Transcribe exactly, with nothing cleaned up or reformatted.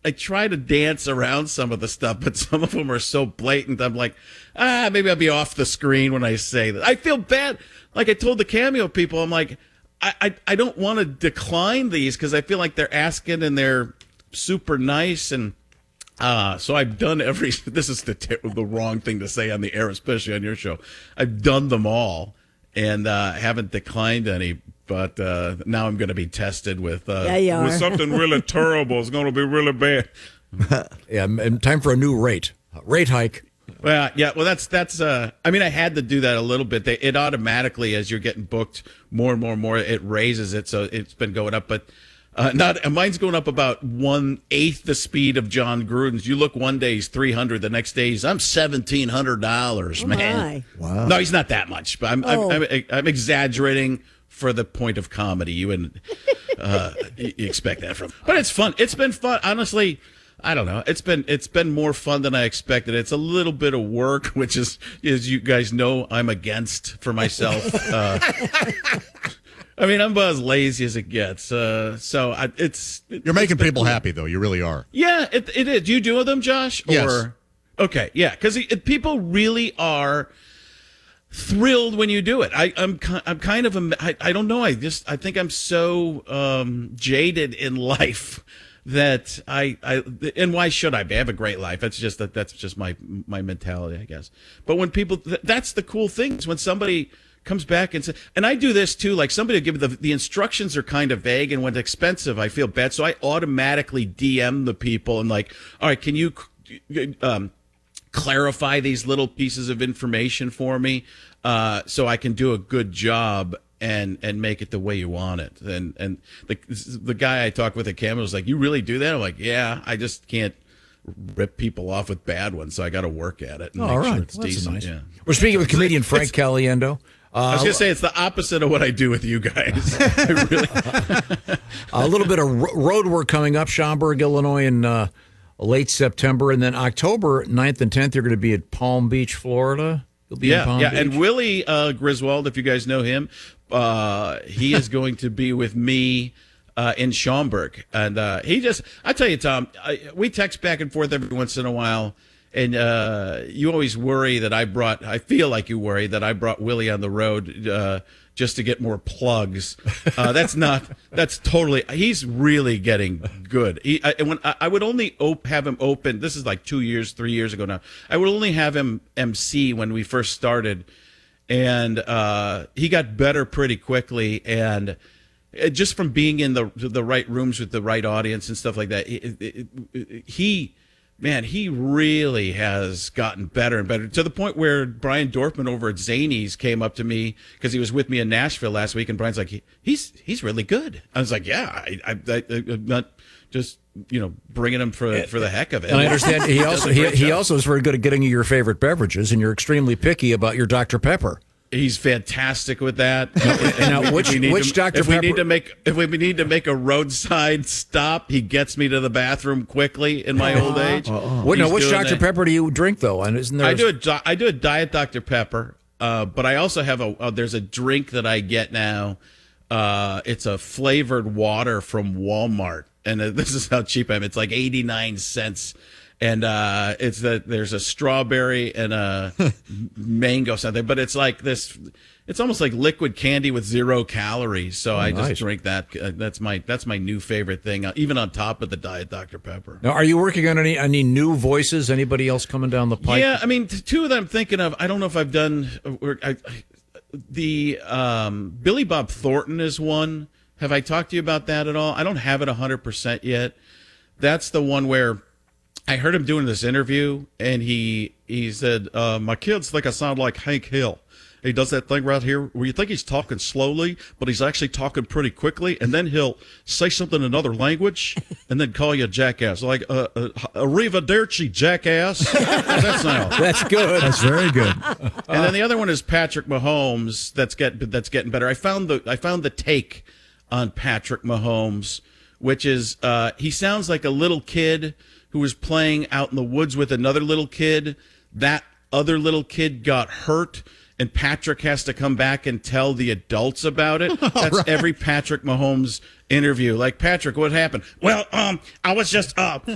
I try to dance around some of the stuff, but some of them are so blatant. I'm like, ah, maybe I'll be off the screen when I say that. I feel bad. Like I told the Cameo people, I'm like, I I, I don't want to decline these because I feel like they're asking and they're super nice and. Uh, so I've done every, this is the t- the wrong thing to say on the air, especially on your show. I've done them all and, uh, haven't declined any, but, uh, now I'm going to be tested with, uh, yeah, you are. with something really terrible. It's going to be really bad. Yeah. And time for a new rate, rate hike. Well, yeah, well, that's, that's, uh, I mean, I had to do that a little bit. They, it automatically, as you're getting booked more and more and more, it raises it. So it's been going up, but, Uh, not mine's going up about one eighth the speed of John Gruden's. You look one day he's three hundred, the next day he's I'm seventeen hundred dollars, oh man. My. Wow. No, he's not that much, but I'm, oh. I'm, I'm I'm exaggerating for the point of comedy. You wouldn't uh, you expect that from, but it's fun. It's been fun, honestly. I don't know. It's been it's been more fun than I expected. It's a little bit of work, which is, as you guys know, I'm against for myself. Uh, I mean, I'm about as lazy as it gets. Uh, so I, it's You're it's making been, people happy, though. You really are. Yeah, it, it is. Do you do them, Josh? Yes. Or, okay, yeah, because people really are thrilled when you do it. I, I'm I'm kind of a, I, I don't know. I just I think I'm so um, jaded in life that I I and why should I be? I have a great life. It's just that that's just my my mentality, I guess. But when people, that's the cool thing is when somebody comes back and says, and I do this too, like somebody will give me the, the instructions are kind of vague, and when it's expensive, I feel bad. So I automatically D M the people and like, all right, can you um, clarify these little pieces of information for me uh, so I can do a good job and and make it the way you want it. And and the the guy I talked with at Cameo was like, you really do that? I'm like, yeah, I just can't rip people off with bad ones, so I got to work at it and Oh, make all sure right. it's Well, that's decent. nice. Yeah. We're speaking with comedian Frank Caliendo. Uh, I was going to say it's the opposite of what I do with you guys. I really... a little bit of ro- road work coming up, Schaumburg, Illinois, in uh, late September. And then October ninth and tenth, you're going to be at Palm Beach, Florida. You'll be yeah, in Palm yeah. Beach. And Willie uh, Griswold, if you guys know him, uh, he is going to be with me uh, in Schaumburg. And uh, he just, I tell you, Tom, I, we text back and forth every once in a while. And uh, you always worry that I brought, I feel like you worry that I brought Willie on the road uh, just to get more plugs. Uh, that's not, that's totally, he's really getting good. He, I, when, I, I would only op- have him open, this is like two years, three years ago now. I would only have him M C when we first started. And uh, he got better pretty quickly. And it, just from being in the the right rooms with the right audience and stuff like that, it, it, it, he... Man, he really has gotten better and better to the point where Brian Dorfman over at Zany's came up to me because he was with me in Nashville last week, and Brian's like, he, "He's he's really good." I was like, "Yeah, I, I, I, I'm not just you know bringing him for for the heck of it." And I understand he also he, he also is very good at getting you your favorite beverages, and you're extremely picky about your Doctor Pepper. He's fantastic with that. Now, which which Doctor If Pepper? we need to make if we need to make a roadside stop, he gets me to the bathroom quickly. In my old age, What, now, He's which doing Doctor that. Pepper do you drink though? And isn't there? I do a di- I do a diet Doctor Pepper, uh, but I also have a uh, there's a drink that I get now. Uh, it's a flavored water from Walmart, and uh, this is how cheap I am. It's like eighty-nine cents, and uh, it's that there's a strawberry and a mango something, but it's like this. It's almost like liquid candy with zero calories. So Oh, I just nice. drink that. Uh, that's my that's my new favorite thing, uh, even on top of the diet Doctor Pepper. Now, are you working on any any new voices? Anybody else coming down the pipe? Yeah, I mean, t- two that I'm thinking of. I don't know if I've done. Or I, I, the um, Billy Bob Thornton is one. Have I talked to you about that at all? I don't have it one hundred percent yet. That's the one where I heard him doing this interview, and he he said, uh, "My kids think I sound like Hank Hill." He does that thing right here where you think he's talking slowly, but he's actually talking pretty quickly, and then he'll say something in another language and then call you a jackass, like uh, uh, "Arrivederci, jackass." How's that sound? That's good. That's very good. And then the other one is Patrick Mahomes. That's get that's getting better. I found the I found the take on Patrick Mahomes, which is uh, he sounds like a little kid who was playing out in the woods with another little kid. That other little kid got hurt, and Patrick has to come back and tell the adults about it. That's right. Every Patrick Mahomes interview. Like, Patrick, what happened? Well, um, I was just uh